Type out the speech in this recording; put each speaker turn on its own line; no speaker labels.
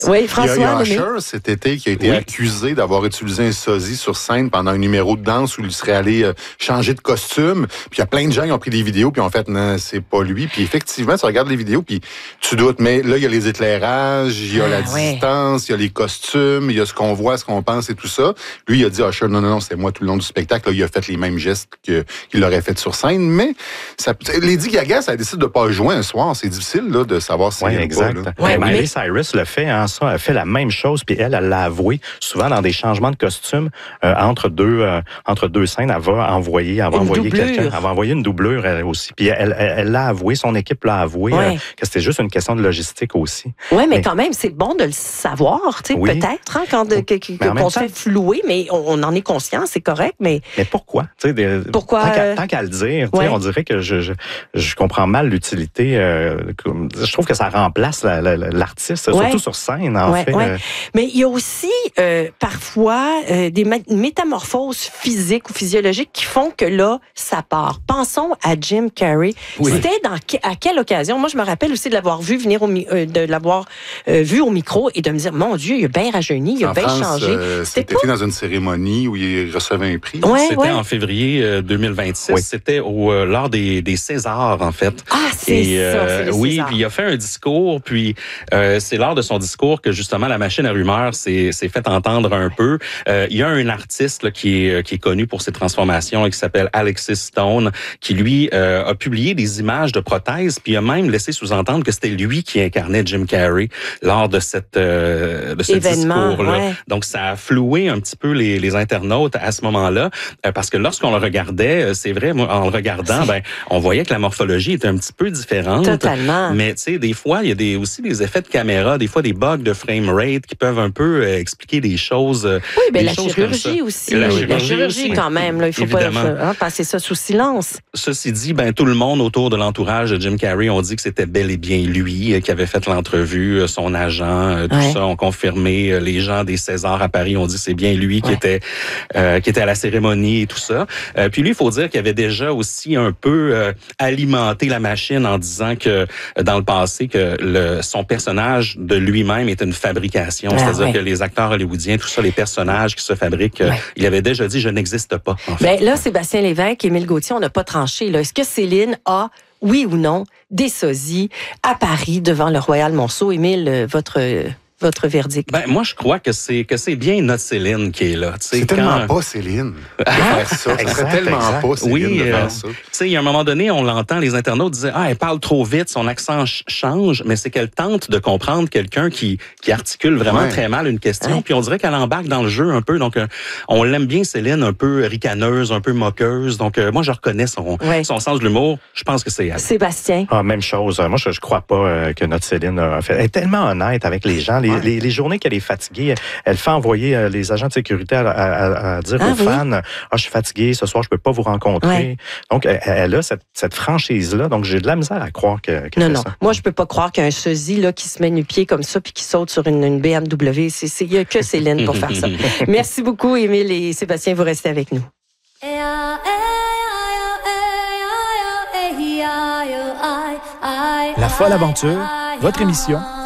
Oui, François.
Il y a Usher cet été qui a été accusé d'avoir utilisé un sosie sur scène pendant un numéro de danse où il serait allé changer de costume. Puis il y a plein de gens qui ont pris des vidéos puis ont fait non, c'est pas lui. Puis effectivement, tu regardes les vidéos puis tu doutes. Mais là, il y a les éclairages, il y a la distance, il y a les costumes, il y a ce qu'on voit, ce qu'on pense et tout ça. Lui, il a dit Usher, non, c'est moi tout le long du spectacle. Là, il a fait les mêmes gestes qu'il aurait fait sur scène. Mais Lady Gaga, ça décide de pas jouer un soir. C'est difficile là, de savoir si elle
exact.
Pas,
Ouais, Miley Cyrus le fait, hein, ça, elle fait la même chose, puis elle l'a avoué, souvent dans des changements de costume, entre deux scènes, elle va envoyer quelqu'un, elle va envoyer une doublure elle aussi, puis elle l'a avoué, son équipe l'a avoué, que c'était juste une question de logistique aussi.
Oui, mais quand même, c'est bon de le savoir, tu sais, peut-être, hein, qu'on se fait flouer, mais on en est conscient, c'est correct, mais...
Mais pourquoi?
Pourquoi?
Tant qu'à le dire, on dirait que je comprends mal l'utilité, je trouve que ça remplace l'artiste, surtout sur scène, en fait.
Mais il y a aussi parfois des métamorphoses physiques ou physiologiques qui font que là, ça part. Pensons à Jim Carrey. C'était à quelle occasion? Moi, je me rappelle aussi de l'avoir vu venir vu au micro et de me dire, mon Dieu, il a bien rajeuni, il a bien changé.
C'était dans une cérémonie où il recevait un prix.
C'était en février 2026. C'était lors des Césars, en fait.
Ah, c'est ça,
oui, puis il a fait un discours, puis c'est lors de son discours que justement la machine à rumeurs s'est fait entendre un peu. Il y a un artiste là, qui est connu pour ses transformations, là, qui s'appelle Alexis Stone, qui lui a publié des images de prothèses, puis a même laissé sous-entendre que c'était lui qui incarnait Jim Carrey lors de ce discours-là. Ouais. Donc ça a floué un petit peu les internautes à ce moment-là, parce que lorsqu'on le regardait, c'est vrai, moi, en le regardant, on voyait que la morphologie était un petit peu différente.
Totalement.
Mais tu sais, des fois, il y a aussi des effets de caméra, des fois des bugs de frame rate qui peuvent un peu expliquer des choses.
Oui, mais la chirurgie aussi. La chirurgie quand même, là, il faut pas passer ça sous silence.
Ceci dit, tout le monde autour de l'entourage de Jim Carrey ont dit que c'était bel et bien lui qui avait fait l'entrevue, son agent, tout ça ont confirmé. Les gens des Césars à Paris ont dit que c'est bien lui qui était à la cérémonie et tout ça. Puis lui, il faut dire qu'il avait déjà aussi un peu alimenté la machine en disant que dans le passé que son personnage de lui-même était une fabrication, c'est-à-dire que les acteurs hollywoodiens, tout ça, les personnages qui se fabriquent, il avait déjà dit je n'existe pas. En fait.
Là, Sébastien Lévesque et Émile Gauthier, on n'a pas tranché. Là. Est-ce que Céline a, oui ou non, des sosies à Paris devant le Royal Monceau? Émile, votre verdict?
Moi, je crois que c'est bien notre Céline qui est là.
C'est tellement pas Céline de faire ça. C'est tellement pas Céline de faire ça.
Tu sais, il y a un moment donné, on l'entend, les internautes disaient « Ah, elle parle trop vite, son accent change », mais c'est qu'elle tente de comprendre quelqu'un qui articule vraiment très mal une question, puis on dirait qu'elle embarque dans le jeu un peu. Donc, on l'aime bien, Céline, un peu ricaneuse, un peu moqueuse. Donc, moi, je reconnais son sens de l'humour. Je pense que c'est elle.
Sébastien?
Même chose. Moi, je crois pas que notre Céline a fait... Elle est tellement honnête avec les gens. Les journées qu'elle est fatiguée, elle fait envoyer les agents de sécurité à dire aux fans, je suis fatiguée, ce soir, je peux pas vous rencontrer. Donc, elle a cette franchise-là. Donc, j'ai de la misère à croire qu'elle fait ça.
Moi, je peux pas croire qu'un sosie là, qui se met nu-pied comme ça puis qui saute sur une BMW, il y a que Céline pour faire ça. Merci beaucoup, Émile et Sébastien, vous restez avec nous.
La folle aventure, votre émission